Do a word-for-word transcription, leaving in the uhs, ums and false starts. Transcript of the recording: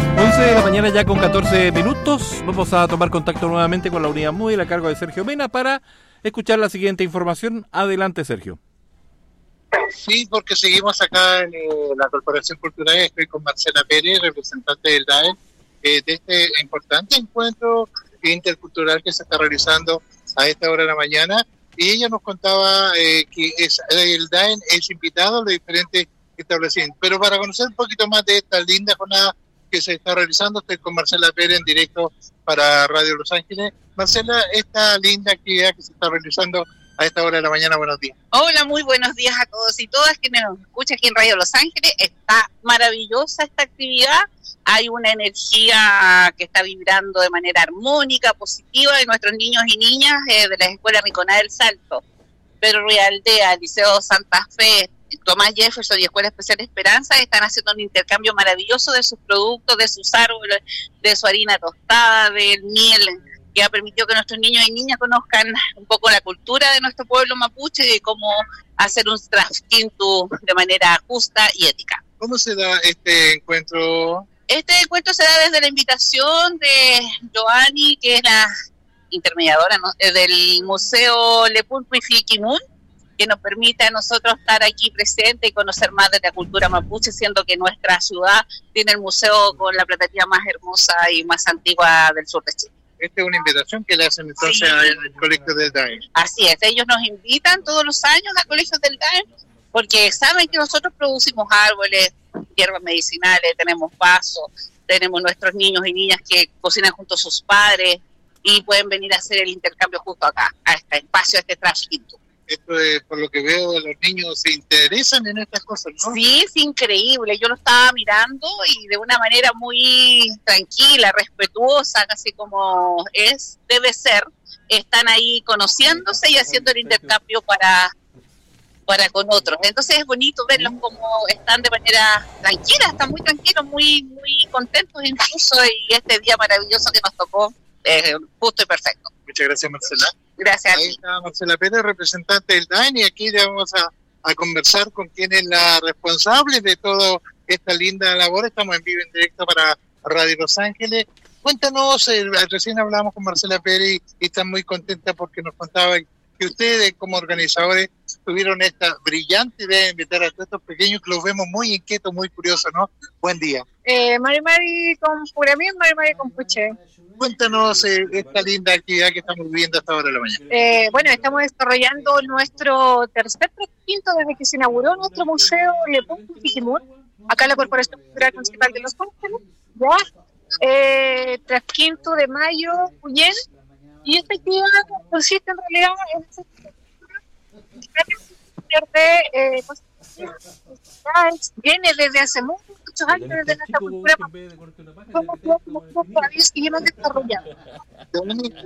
once de la mañana ya con catorce minutos. Vamos a tomar contacto nuevamente con la unidad móvil a cargo de Sergio Mena para escuchar la siguiente información. Adelante, Sergio. Sí, porque seguimos acá en eh, la Corporación Cultural. Estoy con Marcela Pérez, representante del D A E, eh, de este importante encuentro intercultural que se está realizando a esta hora de la mañana. Y ella nos contaba eh, que es, el D A E es invitado a los diferentes establecimientos. Pero para conocer un poquito más de esta linda jornada que se está realizando, estoy con Marcela Pérez en directo para Radio Los Ángeles. Marcela, esta linda actividad que se está realizando a esta hora de la mañana, buenos días. Hola, muy buenos días a todos y todas quienes nos escuchan aquí en Radio Los Ángeles. Está maravillosa esta actividad, hay una energía que está vibrando de manera armónica, positiva, de nuestros niños y niñas eh, de la Escuela Rinconada del Salto, Pedro Ruiz Aldea, Liceo Santa Fe, Tomás Jefferson y Escuela Especial Esperanza están haciendo un intercambio maravilloso de sus productos, de sus árboles, de su harina tostada, del miel, que ha permitido que nuestros niños y niñas conozcan un poco la cultura de nuestro pueblo mapuche y cómo hacer un trasquinto de manera justa y ética. ¿Cómo se da este encuentro? Este encuentro se da desde la invitación de Joanny, que es la intermediadora, ¿no?, del Museo Lepulpifiquimun, que nos permite a nosotros estar aquí presentes y conocer más de la cultura mapuche, siendo que nuestra ciudad tiene el museo con la platería más hermosa y más antigua del sur de Chile. Esta es una invitación que le hacen entonces Sí. al colegio del D A E. Así es, ellos nos invitan todos los años al colegio del D A E, porque saben que nosotros producimos árboles, hierbas medicinales, tenemos vasos, tenemos nuestros niños y niñas que cocinan junto a sus padres y pueden venir a hacer el intercambio justo acá, a este espacio, a este trasquinto. Esto es, por lo que veo, los niños se interesan en estas cosas, ¿no? Sí, es increíble. Yo lo estaba mirando y de una manera muy tranquila, respetuosa, casi como es, debe ser. Están ahí conociéndose y haciendo el intercambio para, para con otros. Entonces es bonito verlos como están de manera tranquila, están muy tranquilos, muy, muy contentos incluso. Y este día maravilloso que nos tocó, eh, justo y perfecto. Muchas gracias, Marcela. Gracias. Ahí está Marcela Pérez, representante del D A E, y aquí le vamos a, a conversar con quien es la responsable de toda esta linda labor. Estamos en vivo, en directo para Radio Los Ángeles. Cuéntanos, eh, recién hablamos con Marcela Pérez y está muy contenta porque nos contaba que ustedes como organizadores tuvieron esta brillante idea de invitar a todos estos pequeños que los vemos muy inquietos, muy curiosos, ¿no? Buen día. Eh, Mari Mari con Puramín, Mari Mari con Puché. Cuéntanos eh, esta linda actividad que estamos viviendo hasta ahora de la mañana. Eh, bueno, estamos desarrollando nuestro tercer quinto desde que se inauguró nuestro museo Lepulpifiquimun, acá en la Corporación Cultural Municipal de Los Ángeles, ya, eh, tras quinto de mayo, Cuyén, y esta actividad consiste en realidad en esta de eh, viene desde hace muchos años, desde nuestra cultura, como todavía seguimos desarrollando.